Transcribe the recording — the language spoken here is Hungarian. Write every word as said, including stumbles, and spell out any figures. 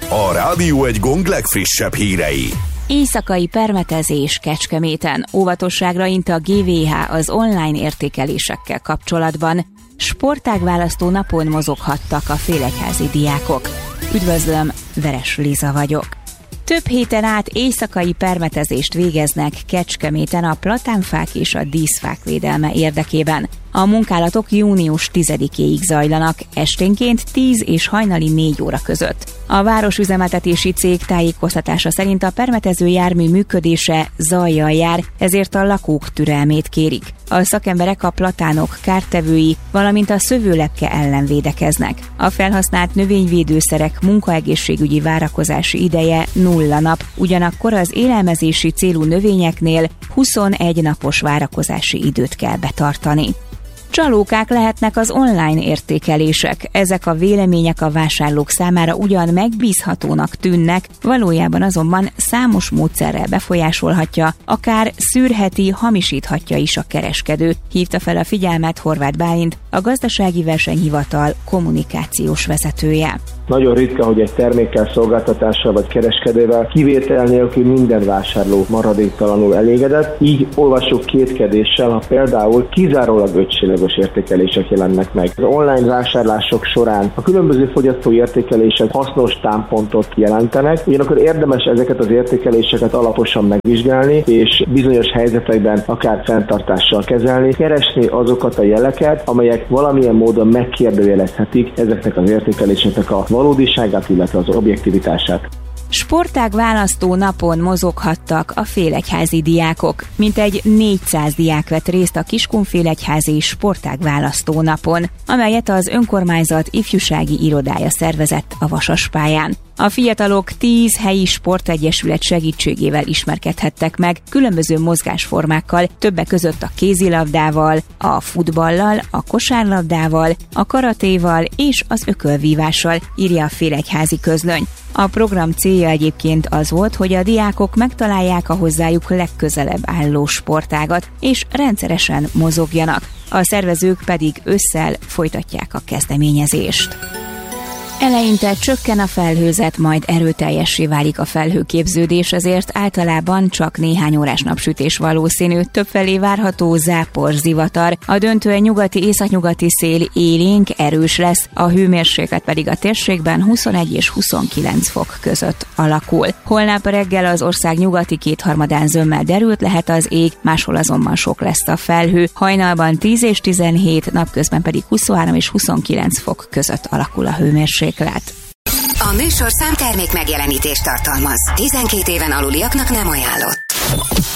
a Rádió egy gong legfrissebb hírei. Éjszakai permetezés Kecskeméten. Óvatosságra int a gé vé há az online értékelésekkel kapcsolatban. Sportágválasztó napon mozoghattak a félegyházi diákok. Üdvözlöm, Veres Liza vagyok. Több héten át éjszakai permetezést végeznek Kecskeméten a platánfák és a díszfák védelme érdekében. A munkálatok június tizedikéig zajlanak, esténként tíz és hajnali négy óra között. A városüzemeltetési cég tájékoztatása szerint a permetező jármű működése zajjal jár, ezért a lakók türelmét kérik. A szakemberek a platánok kártevői, valamint a szövőlepke ellen védekeznek. A felhasznált növényvédőszerek munkaegészségügyi várakozási ideje nulla nap, ugyanakkor az élelmezési célú növényeknél huszonegy napos várakozási időt kell betartani. Csalókák lehetnek az online értékelések. Ezek a vélemények a vásárlók számára ugyan megbízhatónak tűnnek, valójában azonban számos módszerrel befolyásolhatja, akár szűrheti, hamisíthatja is a kereskedő, hívta fel a figyelmet Horváth Bálint, a Gazdasági Versenyhivatal kommunikációs vezetője. Nagyon ritka, hogy egy termékkel, szolgáltatással vagy kereskedővel kivétel nélkül minden vásárló maradéktalanul elégedett, így olvasok kétkedéssel, ha például kizárólag ötcsillagos értékelések jelennek meg. Az online vásárlások során a különböző fogyasztói értékelések hasznos támpontot jelentenek, ugyanakkor érdemes ezeket az értékeléseket alaposan megvizsgálni, és bizonyos helyzetekben akár fenntartással kezelni, keresni azokat a jeleket, amelyek valamilyen módon megkérdőjelezhetik ezeknek az értékeléseknek a valódiságát, illetve az objektivitását. Sportágválasztó napon mozoghattak a félegyházi diákok. Mintegy négyszáz diák vett részt a Kiskunfélegyházi sportágválasztó napon, amelyet az önkormányzat ifjúsági irodája szervezett a Vasaspályán. A fiatalok tíz helyi sportegyesület segítségével ismerkedhettek meg különböző mozgásformákkal, többek között a kézilabdával, a futballal, a kosárlabdával, a karatéval és az ökölvívással, írja a Félegyházi Közlöny. A program célja egyébként az volt, hogy a diákok megtalálják a hozzájuk legközelebb álló sportágat, és rendszeresen mozogjanak. A szervezők pedig ősszel folytatják a kezdeményezést. Eleinte csökken a felhőzet, majd erőteljessé válik a felhőképződés, ezért általában csak néhány órás napsütés valószínű, többfelé várható zápor, zivatar. A döntően nyugati északnyugati szél élénk, erős lesz, a hőmérséklet pedig a térségben huszonegy és huszonkilenc fok között alakul. Holnap reggel az ország nyugati kétharmadán zömmel derült lehet az ég, máshol azonban sok lesz a felhő. Hajnalban tíz és tizenhét, napközben pedig huszonhárom és huszonkilenc fok között alakul a hőmérséklet. A műsorszám termék megjelenítést tartalmaz. tizenkét éven aluliaknak nem ajánlott.